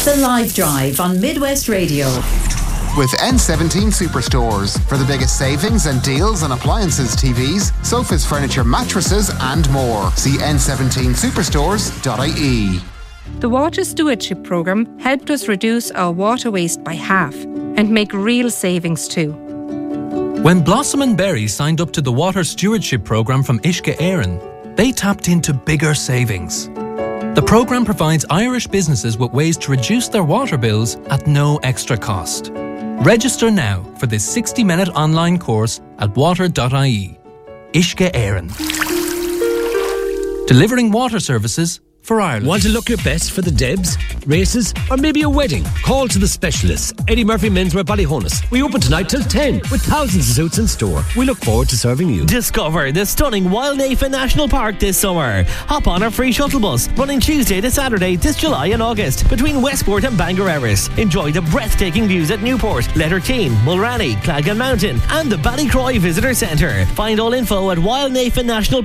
The Live Drive on Midwest Radio. With N17 Superstores for the biggest savings and deals on appliances, TVs, sofas, furniture, mattresses and more. See n17superstores.ie. The Water Stewardship Programme helped us reduce our water waste by half and make real savings too. When Blossom and Berry signed up to the Water Stewardship Programme from Uisce Éireann, they tapped into bigger savings. The programme provides Irish businesses with ways to reduce their water bills at no extra cost. Register now for this 60-minute online course at water.ie. Uisce Éireann. Delivering water services for Ireland. Want to look your best for the Debs, races, or maybe a wedding? Call to the specialists. Eddie Murphy Menswear Ballyhonus. We open tonight till 10 with thousands of suits in store. We look forward to serving you. Discover the stunning Wildnafa National Park this summer. Hop on our free shuttle bus running Tuesday to Saturday this July and August between Westport and Bangor Erris. Enjoy the breathtaking views at Newport, Letterteen, Mulranny, Clagan Mountain and the Ballycroy Visitor Centre. Find all info at Wildnafa National